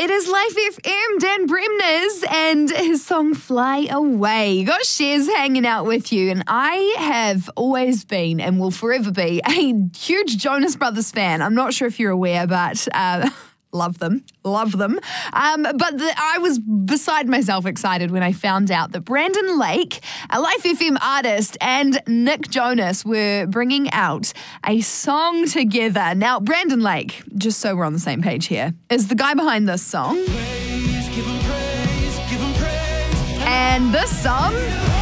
It is Life FM, Dan Bremnes, and his song Fly Away. You got Shez hanging out with you, and I have always been and will forever be a huge Jonas Brothers fan. I'm not sure if you're aware, but love them. I was beside myself excited when I found out that Brandon Lake, a Life FM artist, and Nick Jonas were bringing out a song together. Now, Brandon Lake, just so we're on the same page here, is the guy behind this song. Praise, give him praise, give him praise. And this song